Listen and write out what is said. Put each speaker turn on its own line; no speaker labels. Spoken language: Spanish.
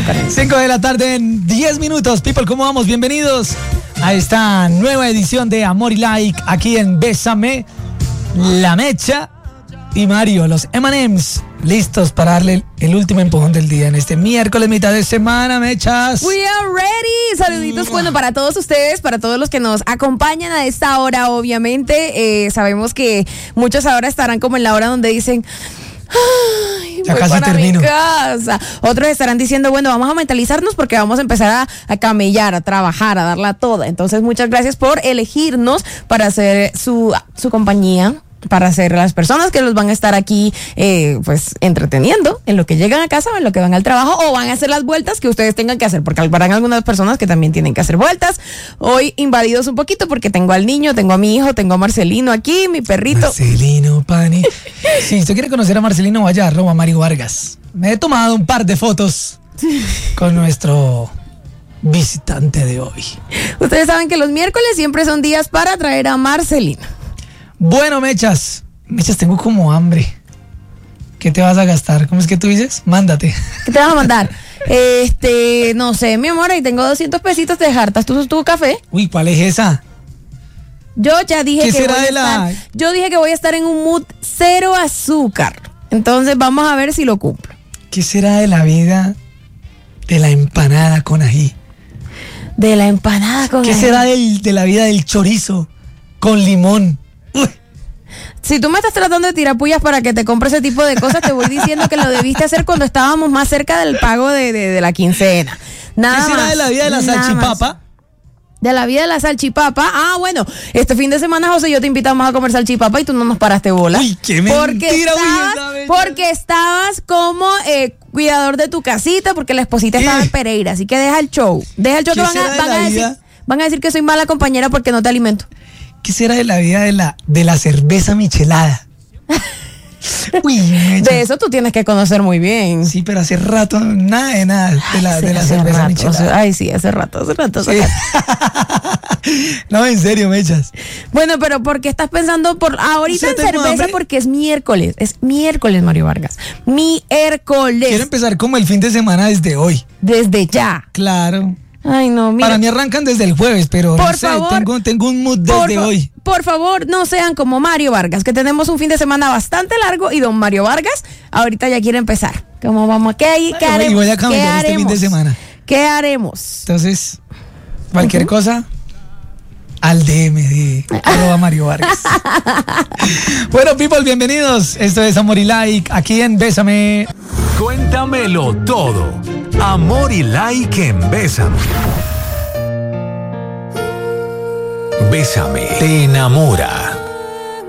Karen.
5 de la tarde en 10 minutos. People, ¿cómo vamos? Bienvenidos a esta nueva edición de Amor y Like aquí en Bésame, La Mecha y Mario, los M&M's, listos para darle el último empujón del día en este miércoles, mitad de semana, mechas.
We are ready. Saluditos, bueno, para todos ustedes, para todos los que nos acompañan a esta hora, obviamente. Sabemos que muchos ahora estarán como en la hora donde dicen... Ay,
ya
voy
casi
para
termino.
mi casa. Otros estarán diciendo, bueno, vamos a mentalizarnos porque vamos a empezar a camellar, a trabajar, a darla toda. Entonces, muchas gracias por elegirnos para hacer su compañía, para ser las personas que los van a estar aquí pues entreteniendo en lo que llegan a casa o en lo que van al trabajo o van a hacer las vueltas que ustedes tengan que hacer, porque habrán algunas personas que también tienen que hacer vueltas. Hoy invadidos un poquito porque tengo al niño, tengo a mi hijo, tengo a Marcelino aquí, mi perrito.
Marcelino, pani. Si usted quiere conocer a Marcelino, vaya a Mario Vargas. Me he tomado un par de fotos con nuestro visitante de hoy.
Ustedes saben que los miércoles siempre son días para traer a Marcelino.
Bueno, Mechas, tengo como hambre. ¿Qué te vas a gastar? ¿Cómo es que tú dices? Mándate.
¿Qué te vas a mandar? No sé, mi amor, ahí tengo 200 pesitos, ¿te hartas tu café?
Uy, ¿cuál es esa?
Yo ya dije yo dije que voy a estar en un mood cero azúcar. Entonces vamos a ver si lo cumplo.
¿Qué será de la vida de la empanada con ají?
De la empanada con ají.
¿Qué será de la vida del chorizo con limón? Uy.
Si tú me estás tratando de tirar pullas para que te compre ese tipo de cosas, te voy diciendo que lo debiste hacer cuando estábamos más cerca del pago de la quincena. Nada
¿Qué será
más,
de la vida de la salchipapa?
De la vida de la salchipapa. Ah, bueno, este fin de semana, José, yo te invitamos a comer salchipapa y tú no nos paraste bola.
Uy, qué mentira.
Porque estabas como cuidador de tu casita, porque la esposita estaba en Pereira. Así que deja el show. Deja el show que van a decir que soy mala compañera porque no te alimento.
¿Qué será de la vida de la cerveza michelada? Uy,
de eso tú tienes que conocer muy bien.
Sí, pero hace rato nada de la cerveza michelada.
Ay, sí, hace rato. Sí.
No, en serio, Mechas.
Bueno, pero ¿por qué estás pensando ahorita en cerveza? Hambre. Porque es miércoles, Mario Vargas. Miércoles.
Quiero empezar como el fin de semana desde hoy.
Desde ya.
Claro.
Ay, no, mira.
Para mí arrancan desde el jueves, pero no sé, tengo un mood desde hoy.
Por favor, no sean como Mario Vargas, que tenemos un fin de semana bastante largo y don Mario Vargas ahorita ya quiere empezar. ¿Cómo vamos? ¿Qué haremos?
Y voy a cambiar este fin de semana.
¿Qué haremos?
Entonces, cualquier cosa, al DM de @Mario Vargas. Bueno, people, bienvenidos. Esto es Amor y Like, aquí en Bésame.
Cuéntamelo todo. Amor y Like en Bésame. Bésame te enamora.